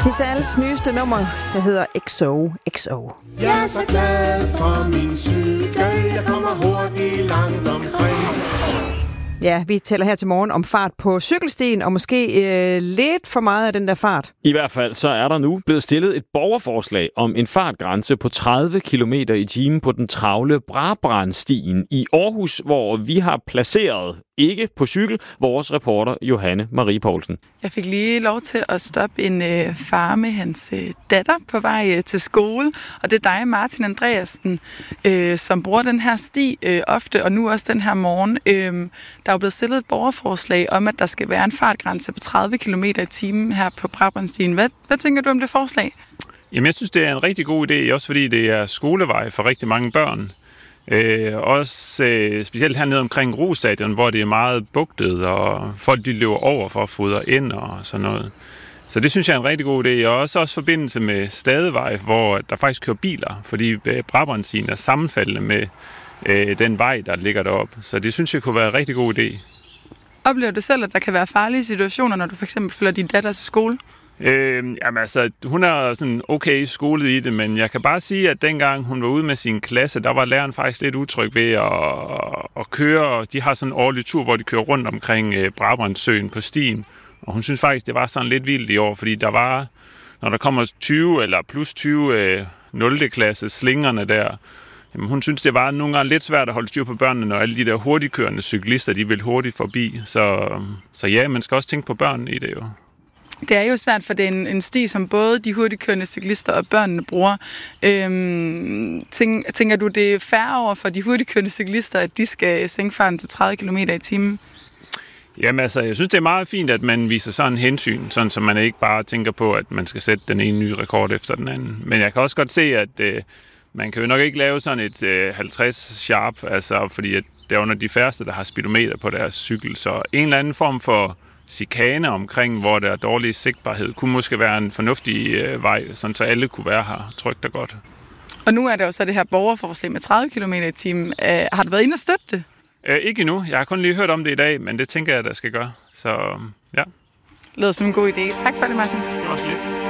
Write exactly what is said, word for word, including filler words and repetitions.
Giselles nyeste nummer, der hedder X O X O. Jeg er så glad for min cykel, jeg kommer hurtigt langt omkring. Ja, vi taler her til morgen om fart på cykelstien, og måske øh, lidt for meget af den der fart. I hvert fald så er der nu blevet stillet et borgerforslag om en fartgrænse på tredive kilometer i timen på den travle Brabrandstien i Aarhus, hvor vi har placeret, ikke på cykel, vores reporter Johanne Marie Poulsen. Jeg fik lige lov til at stoppe en øh, far med hans øh, datter på vej øh, til skole, og det er dig, Martin Andreasen, øh, som bruger den her sti øh, ofte, og nu også den her morgen. Øh, der er jo blevet stillet et borgerforslag om, at der skal være en fartgrænse på tredive kilometer i timen her på Brabrandstien. Hvad, hvad tænker du om det forslag? Jamen, jeg synes, det er en rigtig god idé, også fordi det er skolevej for rigtig mange børn. Øh, også øh, specielt hernede omkring Rostadion, hvor det er meget bugtet, og folk de løber over for at fodre ind og sådan noget. Så det synes jeg er en rigtig god idé, og også, også forbindelse med Stadevej, hvor der faktisk kører biler, fordi Brabrandstien er sammenfaldende med øh, den vej, der ligger deroppe. Så det synes jeg kunne være en rigtig god idé. Oplever du selv, at der kan være farlige situationer, når du for eksempel følger din datter til skole? Øh, jamen altså, hun er sådan okay skolet i det, men jeg kan bare sige, at dengang hun var ude med sin klasse, der var læreren faktisk lidt utryg ved at, at køre. De har sådan en årlig tur, hvor de kører rundt omkring øh, Brabrandsøen på stien. Og hun synes faktisk, det var sådan lidt vildt i år, fordi der var, når der kommer tyve eller plus tyve øh, nul klasse slingerne der, jamen, hun synes, det var nogle gange lidt svært at holde styr på børnene, når alle de der hurtigkørende cyklister, de vil hurtigt forbi. Så, så ja, man skal også tænke på børnene i det jo. Det er jo svært, for det er en, en sti, som både de hurtigkørende cyklister og børnene bruger. Øhm, tænk, tænker du, det er fair over for de hurtigkørende cyklister, at de skal sænke farten til tredive kilometer i timen? Jamen altså, jeg synes, det er meget fint, at man viser sådan hensyn, sådan så man ikke bare tænker på, at man skal sætte den ene nye rekord efter den anden. Men jeg kan også godt se, at øh, man kan jo nok ikke lave sådan et øh, halvtreds sharp, altså, fordi at det er under de færreste, der har speedometer på deres cykel. Så en eller anden form for chikane omkring, hvor der er dårlig sigtbarhed, kunne måske være en fornuftig øh, vej, sådan så alle kunne være her trygt og godt. Og nu er der jo så det her borgerforslag med tredive kilometer i timen. Øh, har du været inde og støtte det? Øh, ikke endnu. Jeg har kun lige hørt om det i dag, men det tænker jeg, der skal gøre. Så ja. Det lyder som en god idé. Tak for det, Martin. Det var lidt.